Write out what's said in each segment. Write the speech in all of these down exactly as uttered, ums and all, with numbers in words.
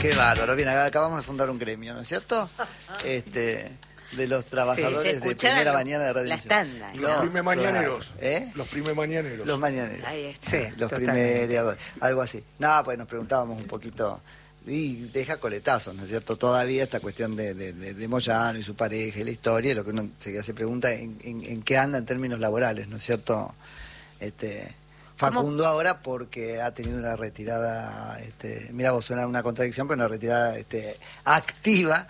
Qué bárbaro. Bien, acá acabamos de fundar un gremio, ¿no es cierto? Este, de los trabajadores sí, de primera los, mañana de Radio las tandas. Los primes mañaneros. Claro. ¿Eh? Los primes mañaneros. Los mañaneros. Ahí está. Sí, los Totalmente. primereadores. Algo así. Nada, pues nos preguntábamos un poquito. Y deja coletazos, ¿no es cierto? Todavía esta cuestión de, de, de, de Moyano y su pareja y la historia, y lo que uno se, se pregunta en, en, en qué anda en términos laborales, ¿no es cierto? Este, Facundo ahora porque ha tenido una retirada, este, mira vos, suena una contradicción, pero una retirada este, activa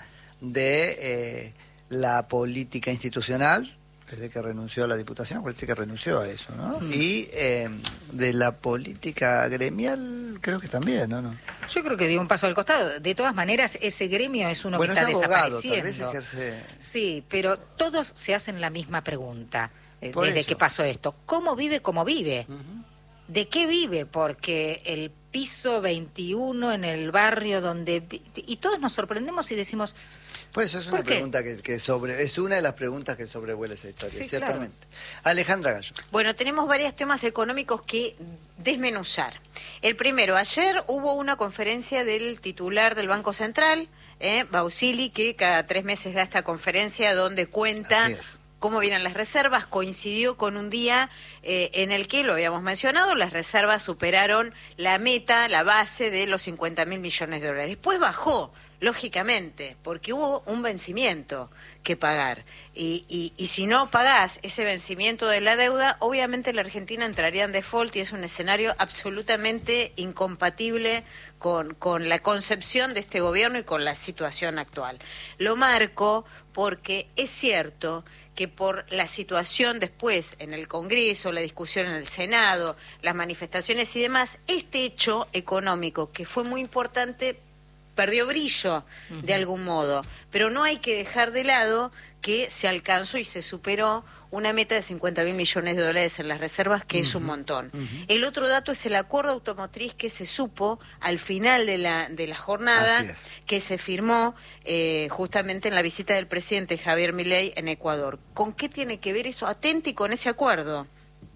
de eh, la política institucional, desde que renunció a la Diputación, parece que renunció a eso, ¿no? Mm. Y eh, de la política gremial, creo que también, ¿no? ¿no? Yo creo que dio un paso al costado. De todas maneras, ese gremio es uno bueno, que está es abogado, desapareciendo. Tal vez ejerce... Sí, pero todos se hacen la misma pregunta eh, Por desde eso. que pasó esto. ¿Cómo vive como vive? Uh-huh. ¿De qué vive? Porque el piso veintiuno en el barrio donde... Y todos nos sorprendemos y decimos... Pues eso es una pregunta que, que sobre es una de las preguntas que sobrevuela esa historia, sí, ciertamente. Claro. Alejandra Gallo. Bueno, tenemos varios temas económicos que desmenuzar. El primero, ayer hubo una conferencia del titular del Banco Central, eh, Bausili, que cada tres meses da esta conferencia donde cuenta cómo vienen las reservas. Coincidió con un día eh, en el que, lo habíamos mencionado, las reservas superaron la meta, la base de los cincuenta mil millones de dólares. Después bajó, lógicamente, porque hubo un vencimiento que pagar. Y, y, y si no pagás ese vencimiento de la deuda, obviamente la Argentina entraría en default y es un escenario absolutamente incompatible con, con la concepción de este gobierno y con la situación actual. Lo marco porque es cierto que por la situación después en el Congreso, la discusión en el Senado, las manifestaciones y demás, este hecho económico que fue muy importante perdió brillo uh-huh. de algún modo, pero no hay que dejar de lado que se alcanzó y se superó una meta de cincuenta mil millones de dólares en las reservas, que uh-huh. es un montón. Uh-huh. El otro dato es el acuerdo automotriz que se supo al final de la, de la jornada, que se firmó eh, justamente en la visita del presidente Javier Milei en Ecuador. ¿Con qué tiene que ver eso? Atenti con ese acuerdo.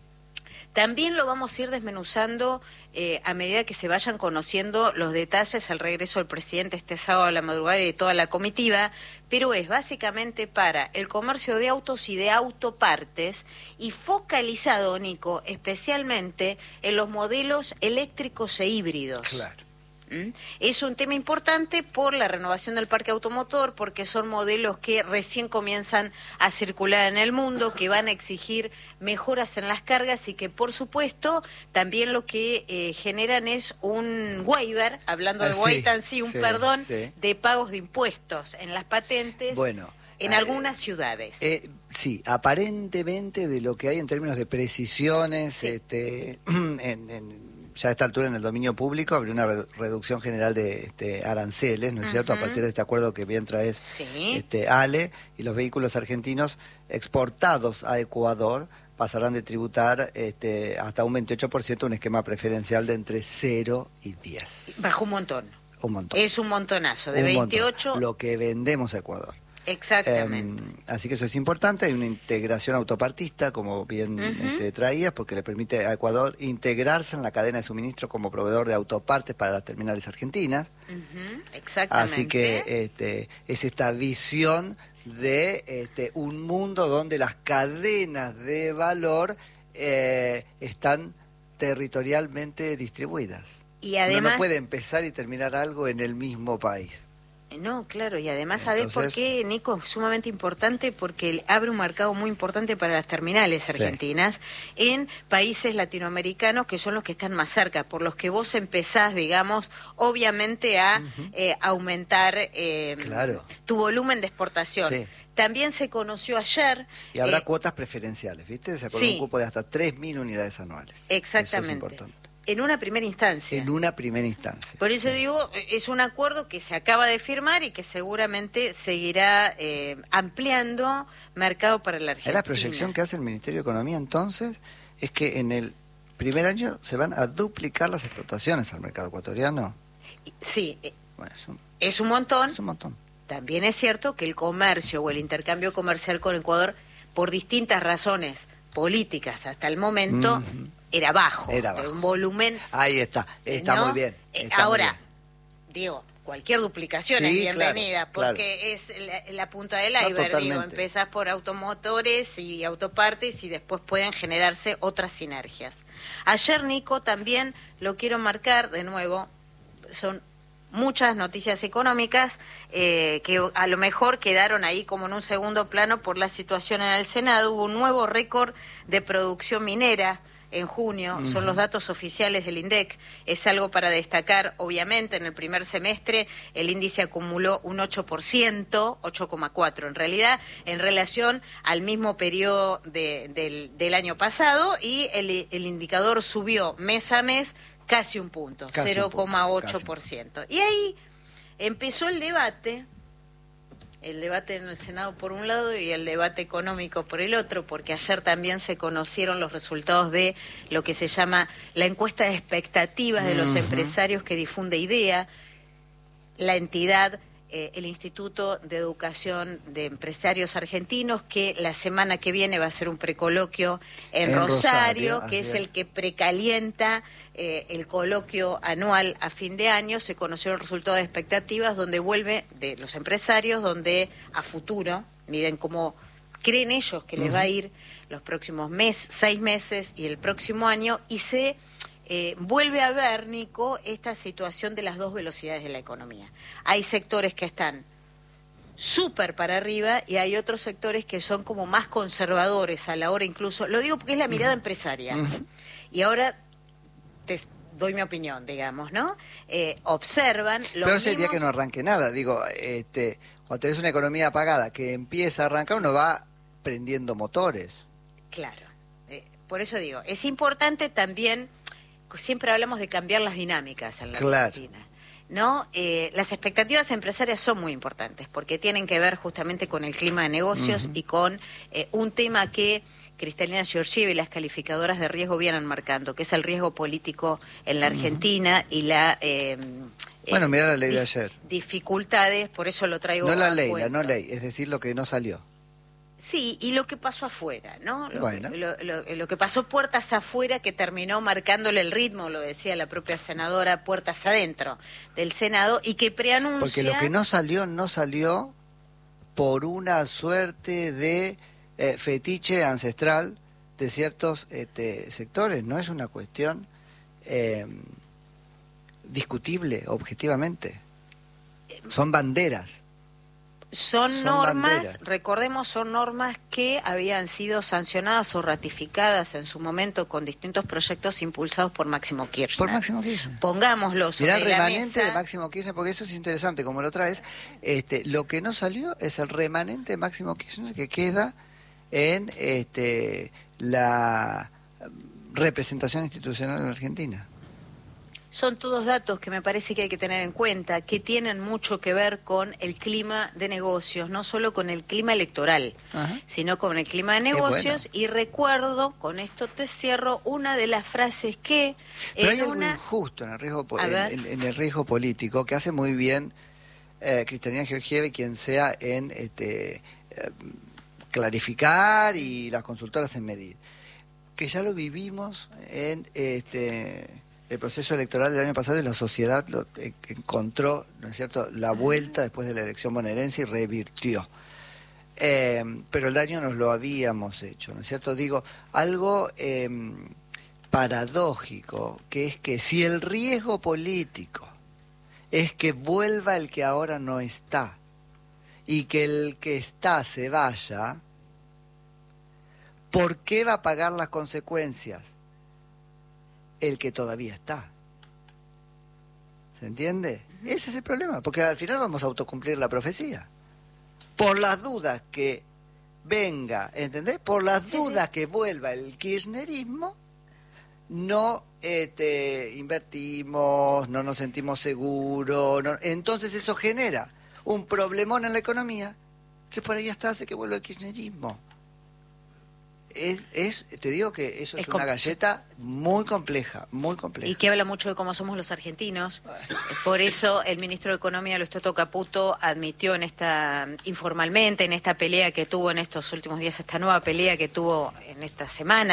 También lo vamos a ir desmenuzando eh, a medida que se vayan conociendo los detalles al regreso del presidente este sábado a la madrugada y de toda la comitiva, pero es básicamente para el comercio de autos y de autopartes y focalizado, Nico, especialmente en los modelos eléctricos e híbridos. Claro. ¿Mm? Es un tema importante por la renovación del parque automotor, porque son modelos que recién comienzan a circular en el mundo, que van a exigir mejoras en las cargas y que, por supuesto, también lo que eh, generan es un waiver, hablando de ah, sí, wait and see, un sí, perdón sí. de pagos de impuestos en las patentes. Bueno, en eh, algunas ciudades. Eh, sí, aparentemente de lo que hay en términos de precisiones, sí. este, en, en, ya a esta altura en el dominio público habría una redu reducción general de este, aranceles, ¿no es uh-huh. cierto? A partir de este acuerdo que bien trae sí. este, Ale, y los vehículos argentinos exportados a Ecuador pasarán de tributar este, hasta un veintiocho por ciento, un esquema preferencial de entre cero y diez. Bajó un montón. Un montón. Es un montonazo, de un veintiocho. Montón. Lo que vendemos a Ecuador. Exactamente. Eh, así que eso es importante. Hay una integración autopartista, como bien uh-huh. este, traías, porque le permite a Ecuador integrarse en la cadena de suministro como proveedor de autopartes para las terminales argentinas. Uh-huh. Exactamente. Así que este, es esta visión de este, un mundo donde las cadenas de valor eh, están territorialmente distribuidas. Y además, uno no puede empezar y terminar algo en el mismo país. No, claro, y además, ¿sabés Entonces, por qué, Nico? Es sumamente importante porque abre un mercado muy importante para las terminales argentinas sí. en países latinoamericanos que son los que están más cerca, por los que vos empezás, digamos, obviamente a uh-huh. eh, aumentar eh, claro. tu volumen de exportación. Sí. También se conoció ayer... Y habrá eh, cuotas preferenciales, ¿viste? Se acordó sí. un cupo de hasta tres mil unidades anuales. Exactamente. Eso es importante. En una primera instancia. En una primera instancia. Por eso sí. digo, es un acuerdo que se acaba de firmar y que seguramente seguirá eh, ampliando mercado para la Argentina. La proyección que hace el Ministerio de Economía entonces es que en el primer año se van a duplicar las exportaciones al mercado ecuatoriano. Sí, bueno, es, un, es un montón. Es un montón. También es cierto que el comercio o el intercambio comercial con Ecuador, por distintas razones políticas hasta el momento... Mm-hmm. Era bajo, Era bajo. Un volumen... Ahí está, está ¿no? muy bien. Está Ahora, muy bien. digo, cualquier duplicación Sí, es bienvenida, claro, porque claro. es la, la punta del No, iceberg, digo, totalmente. empezás por automotores y autopartes y después pueden generarse otras sinergias. Ayer, Nico, también lo quiero marcar de nuevo, son muchas noticias económicas eh, que a lo mejor quedaron ahí como en un segundo plano por la situación en el Senado. Hubo un nuevo récord de producción minera en junio, uh-huh. Son los datos oficiales del INDEC, es algo para destacar. Obviamente en el primer semestre el índice acumuló un ocho por ciento, ocho coma cuatro en realidad, en relación al mismo periodo de, del, del año pasado, y el, el indicador subió mes a mes casi un punto, cero coma ocho por ciento. Y ahí empezó el debate, el debate en el Senado por un lado y el debate económico por el otro, porque ayer también se conocieron los resultados de lo que se llama la encuesta de expectativas de los uh-huh. empresarios que difunde IDEA, la entidad, eh, el Instituto de Educación de Empresarios Argentinos, que la semana que viene va a ser un precoloquio en, en Rosario, Rosario que es, es el que precalienta eh, el coloquio anual a fin de año. Se conocieron los resultados de expectativas donde vuelve de los empresarios, donde a futuro miden cómo creen ellos que uh-huh. les va a ir los próximos mes, seis meses y el próximo año, y se Eh, vuelve a ver, Nico, esta situación de las dos velocidades de la economía. Hay sectores que están súper para arriba y hay otros sectores que son como más conservadores a la hora incluso, lo digo porque es la mirada uh-huh. empresaria. Uh-huh. Y ahora te doy mi opinión, digamos, ¿no? Eh, observan... Los Pero sería mismos... que no arranque nada, digo, este, cuando tenés una economía apagada que empieza a arrancar, uno va prendiendo motores. Claro, eh, por eso digo, es importante también... Siempre hablamos de cambiar las dinámicas en la claro. Argentina, ¿no? Eh, las expectativas empresarias son muy importantes porque tienen que ver justamente con el clima de negocios uh-huh. y con eh, un tema que Cristalina Georgieva y las calificadoras de riesgo vienen marcando, que es el riesgo político en la Argentina uh-huh. y la... Eh, bueno, eh, mira la ley dif- de ayer. Dificultades, por eso lo traigo No la a ley, cuento. la no ley, es decir, lo que no salió. Sí, y lo que pasó afuera, ¿no? Lo, bueno. lo, lo, lo que pasó puertas afuera, que terminó marcándole el ritmo, lo decía la propia senadora, puertas adentro del Senado, y que preanuncia... Porque lo que no salió, no salió por una suerte de eh, fetiche ancestral de ciertos este, sectores, no es una cuestión eh, discutible objetivamente, son banderas. Son, son normas, banderas. Recordemos, son normas que habían sido sancionadas o ratificadas en su momento con distintos proyectos impulsados por Máximo Kirchner. Por Máximo Kirchner. Pongámoslo sobre Mirá el remanente la mesa. de Máximo Kirchner, porque eso es interesante, como lo traes. Este, lo que no salió es el remanente de Máximo Kirchner que queda en este, la representación institucional en Argentina. Son todos datos que me parece que hay que tener en cuenta, que tienen mucho que ver con el clima de negocios, no solo con el clima electoral, Ajá. sino con el clima de negocios. Bueno. Y recuerdo, con esto te cierro, una de las frases que... Pero hay una... algo injusto en el riesgo, en, en, en el riesgo político, que hace muy bien eh, Cristalina Georgieva y quien sea en este, eh, clarificar y las consultoras en medir. Que ya lo vivimos en... este el proceso electoral del año pasado y la sociedad lo, eh, encontró, ¿no es cierto?, la vuelta después de la elección bonaerense y revirtió. Eh, pero el daño nos lo habíamos hecho, ¿no es cierto? Digo, algo eh, paradójico, que es que si el riesgo político es que vuelva el que ahora no está y que el que está se vaya, ¿por qué va a pagar las consecuencias el que todavía está? ¿Se entiende? Uh-huh. Ese es el problema, porque al final vamos a autocumplir la profecía. Por las dudas que venga, ¿entendés? Por las sí, dudas sí. que vuelva el kirchnerismo, no este, invertimos, no nos sentimos seguros, no, entonces eso genera un problemón en la economía que por ahí hasta hace que vuelva el kirchnerismo. Es, es, te digo que eso es, es una galleta muy compleja, muy compleja. Y que habla mucho de cómo somos los argentinos. Por eso el ministro de Economía, Luis Toto Caputo, admitió en esta, informalmente, en esta pelea que tuvo en estos últimos días, esta nueva pelea que tuvo en esta semana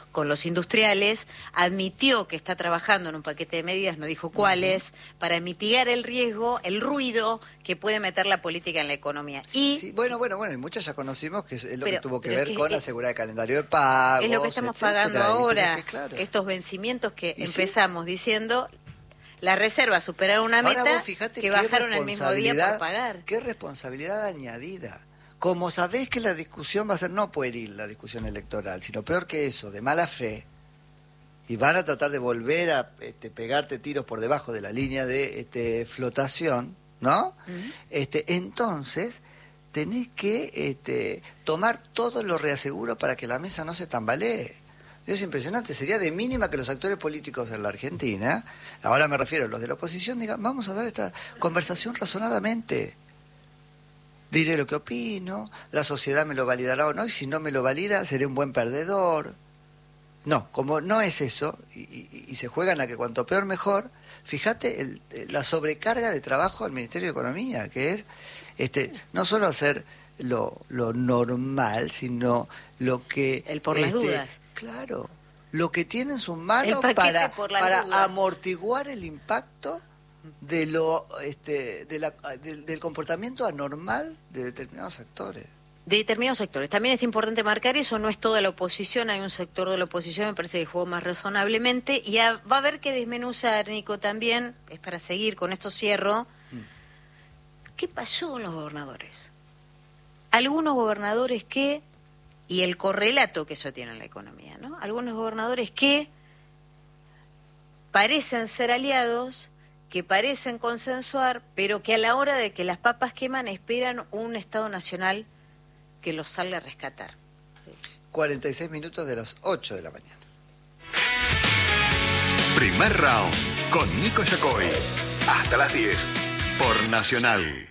con los industriales, admitió que está trabajando en un paquete de medidas, no dijo cuáles, uh-huh. para mitigar el riesgo, el ruido que puede meter la política en la economía. Y sí, bueno, bueno, bueno, y muchas ya conocimos que es lo pero, que tuvo que pero ver es que, con es, asegurar el calendario de pagos, es lo que estamos etcétera, pagando ahora, es que, claro. estos vencimientos que ¿Y empezamos sí? diciendo... La reserva superaron una Ahora meta vos fijate que qué bajaron el mismo día por pagar. Qué responsabilidad añadida. Como sabés que la discusión va a ser no pueril, la discusión electoral, sino peor que eso, de mala fe, y van a tratar de volver a este, pegarte tiros por debajo de la línea de este, flotación, ¿no? Uh-huh. Este, entonces, tenés que este, tomar todo lo reaseguro para que la mesa no se tambalee. Es impresionante, sería de mínima que los actores políticos en la Argentina, ahora me refiero a los de la oposición, digan, vamos a dar esta conversación razonadamente. Diré lo que opino, la sociedad me lo validará o no, y si no me lo valida, seré un buen perdedor. No, como no es eso, y, y, y se juegan a que cuanto peor mejor, fíjate el, la sobrecarga de trabajo al Ministerio de Economía, que es este no solo hacer lo, lo normal, sino lo que... El por este, las dudas. Claro, lo que tiene en sus manos para, para amortiguar el impacto de lo este de la, de, del comportamiento anormal de determinados actores. De determinados sectores. También es importante marcar eso, no es toda la oposición, hay un sector de la oposición, me parece que jugó más razonablemente, y a, va a haber que desmenuzar, Nico, también, es para seguir, con esto cierro, mm. ¿qué pasó con los gobernadores? Algunos gobernadores que... y el correlato que eso tiene en la economía, ¿no? Algunos gobernadores que parecen ser aliados, que parecen consensuar, pero que a la hora de que las papas queman esperan un Estado Nacional que los salga a rescatar. cuarenta y seis minutos de las ocho de la mañana. Primer round con Nico Yacoy. Hasta las diez por Nacional.